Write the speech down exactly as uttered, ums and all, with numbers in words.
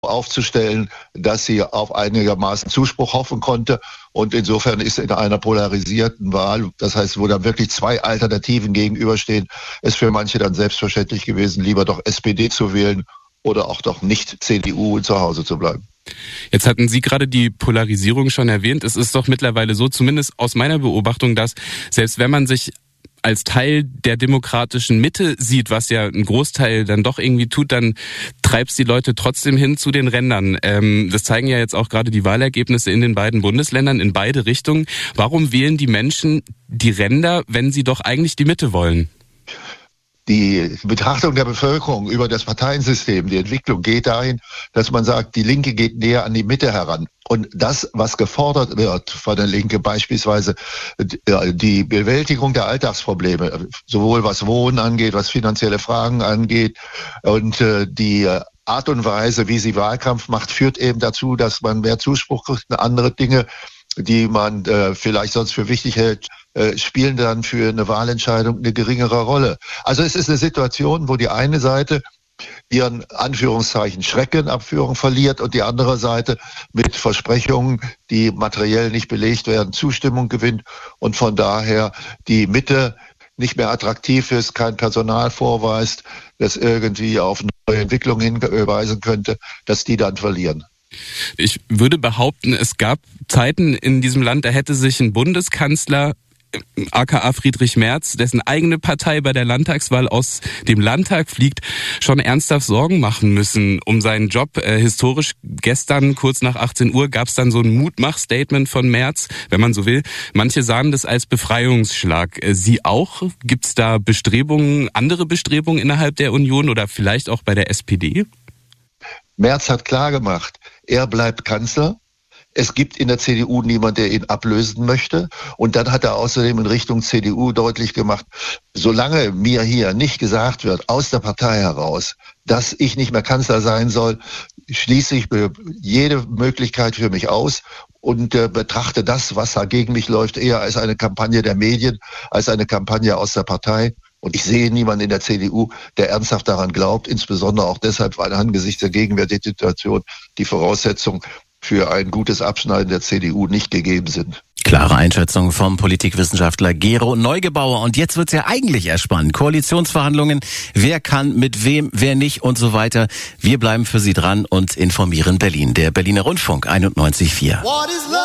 aufzustellen, dass sie auf einigermaßen Zuspruch hoffen konnte. Und insofern ist in einer polarisierten Wahl, das heißt, wo dann wirklich zwei Alternativen gegenüberstehen, ist für manche dann selbstverständlich gewesen, lieber doch S P D zu wählen oder auch doch nicht C D U und zu Hause zu bleiben. Jetzt hatten Sie gerade die Polarisierung schon erwähnt. Es ist doch mittlerweile so, zumindest aus meiner Beobachtung, dass selbst wenn man sich als Teil der demokratischen Mitte sieht, was ja ein Großteil dann doch irgendwie tut, dann treibt es die Leute trotzdem hin zu den Rändern. Ähm, das zeigen ja jetzt auch gerade die Wahlergebnisse in den beiden Bundesländern in beide Richtungen. Warum wählen die Menschen die Ränder, wenn sie doch eigentlich die Mitte wollen? Die Betrachtung der Bevölkerung über das Parteiensystem, die Entwicklung geht dahin, dass man sagt, die Linke geht näher an die Mitte heran. Und das, was gefordert wird von der Linke, beispielsweise die Bewältigung der Alltagsprobleme, sowohl was Wohnen angeht, was finanzielle Fragen angeht und die Art und Weise, wie sie Wahlkampf macht, führt eben dazu, dass man mehr Zuspruch kriegt und andere Dinge, die man äh, vielleicht sonst für wichtig hält, äh, spielen dann für eine Wahlentscheidung eine geringere Rolle. Also es ist eine Situation, wo die eine Seite ihren Anführungszeichen Schreckenabführung verliert und die andere Seite mit Versprechungen, die materiell nicht belegt werden, Zustimmung gewinnt und von daher die Mitte nicht mehr attraktiv ist, kein Personal vorweist, das irgendwie auf neue Entwicklungen hinweisen könnte, dass die dann verlieren. Ich würde behaupten, es gab Zeiten in diesem Land, da hätte sich ein Bundeskanzler, aka Friedrich Merz, dessen eigene Partei bei der Landtagswahl aus dem Landtag fliegt, schon ernsthaft Sorgen machen müssen um seinen Job. Äh, historisch gestern, kurz nach achtzehn Uhr, gab es dann so ein Mutmach-Statement von Merz, wenn man so will. Manche sahen das als Befreiungsschlag. Äh, Sie auch? Gibt es da Bestrebungen, andere Bestrebungen innerhalb der Union oder vielleicht auch bei der S P D? Merz hat klargemacht, er bleibt Kanzler. Es gibt in der C D U niemanden, der ihn ablösen möchte. Und dann hat er außerdem in Richtung C D U deutlich gemacht, solange mir hier nicht gesagt wird, aus der Partei heraus, dass ich nicht mehr Kanzler sein soll, schließe ich jede Möglichkeit für mich aus und äh, betrachte das, was da gegen mich läuft, eher als eine Kampagne der Medien, als eine Kampagne aus der Partei. Und ich sehe niemanden in der C D U, der ernsthaft daran glaubt, insbesondere auch deshalb, weil angesichts der gegenwärtigen Situation die Voraussetzungen für ein gutes Abschneiden der C D U nicht gegeben sind. Klare Einschätzung vom Politikwissenschaftler Gero Neugebauer. Und jetzt wird's ja eigentlich erst spannend. Koalitionsverhandlungen, wer kann mit wem, wer nicht und so weiter. Wir bleiben für Sie dran und informieren Berlin. Der Berliner Rundfunk einundneunzig Komma vier.